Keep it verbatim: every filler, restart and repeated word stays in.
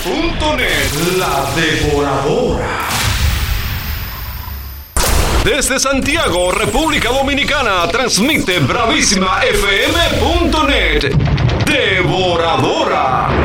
punto net, la devoradora. Desde Santiago, República Dominicana, transmite Bravísima F M punto net, Devoradora.